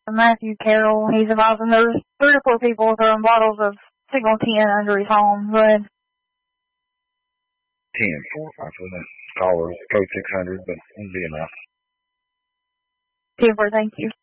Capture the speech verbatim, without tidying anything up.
Matthew Carroll. He's advising there's three or four people throwing bottles of Signal ten under his home. Go ahead. ten four five for that caller. Code six hundred, but it'll be enough. ten four, thank you.